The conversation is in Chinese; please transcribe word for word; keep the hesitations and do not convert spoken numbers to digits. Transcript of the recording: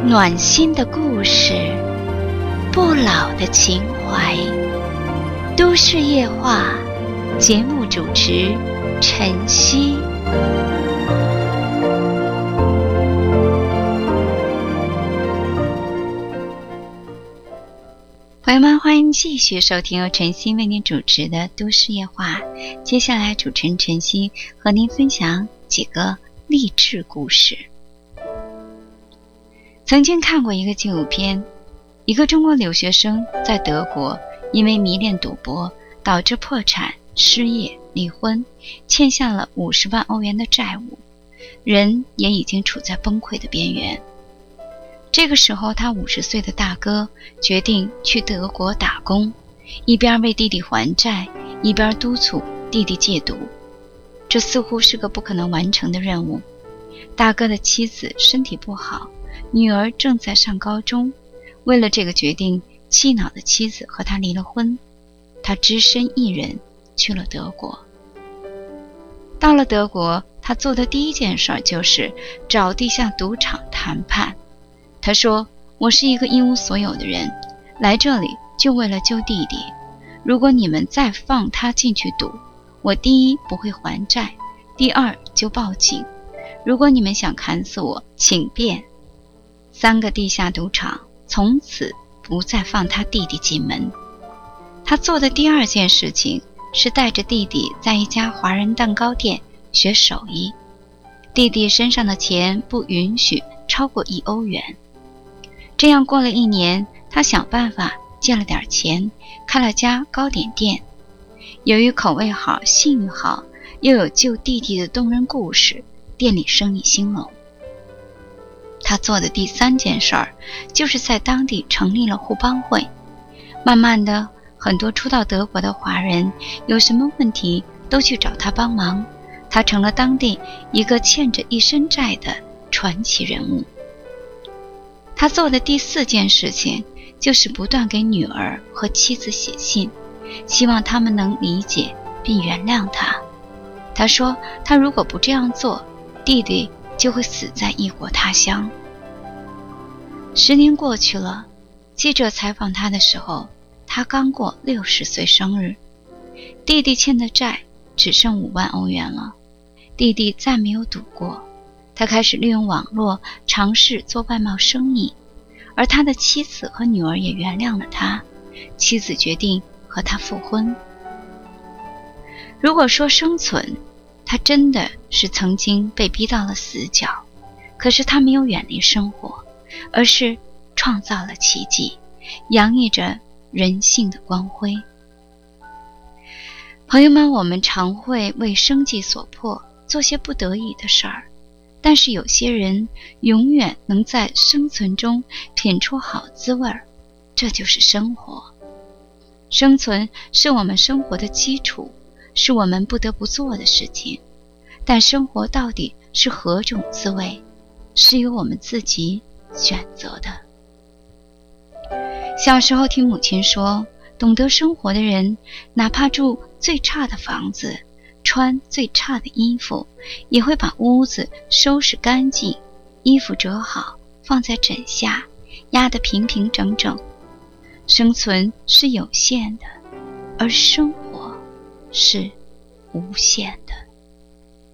暖心的故事，不老的情怀。都市夜话节目主持晨曦。朋友们，欢迎继续收听由晨曦为您主持的都市夜话。接下来主持人晨曦和您分享几个励志故事。曾经看过一个纪录片，一个中国留学生在德国因为迷恋赌博导致破产、失业、离婚，欠下了五十万欧元的债务，人也已经处在崩溃的边缘。这个时候，他五十岁的大哥决定去德国打工，一边为弟弟还债，一边督促弟弟戒毒。这似乎是个不可能完成的任务。大哥的妻子身体不好，女儿正在上高中，为了这个决定，气恼的妻子和他离了婚。他只身一人去了德国。到了德国，他做的第一件事就是找地下赌场谈判。他说，我是一个一无所有的人，来这里就为了救弟弟。如果你们再放他进去赌，我第一不会还债，第二就报警。如果你们想砍死我，请便。三个地下赌场从此不再放他弟弟进门。他做的第二件事情是带着弟弟在一家华人蛋糕店学手艺。弟弟身上的钱不允许超过一欧元。这样过了一年，他想办法借了点钱，开了家糕点店。由于口味好、信誉好，又有救弟弟的动人故事，店里生意兴隆。他做的第三件事儿，就是在当地成立了互帮会。慢慢的，很多初到德国的华人有什么问题都去找他帮忙，他成了当地一个欠着一身债的传奇人物。他做的第四件事情，就是不断给女儿和妻子写信，希望他们能理解并原谅他。他说，他如果不这样做，弟弟就会死在异国他乡。十年过去了，记者采访他的时候，他刚过六十岁生日。弟弟欠的债只剩五万欧元了。弟弟再没有赌过，他开始利用网络尝试做外贸生意，而他的妻子和女儿也原谅了他。妻子决定和他复婚。如果说生存，他真的是曾经被逼到了死角，可是他没有远离生活，而是创造了奇迹，洋溢着人性的光辉。朋友们，我们常会为生计所迫，做些不得已的事儿，但是有些人永远能在生存中品出好滋味儿，这就是生活。生存是我们生活的基础，是我们不得不做的事情，但生活到底是何种滋味，是由我们自己选择的。小时候听母亲说，懂得生活的人，哪怕住最差的房子，穿最差的衣服，也会把屋子收拾干净，衣服折好，放在枕下，压得平平整整。生存是有限的，而生活是无限的。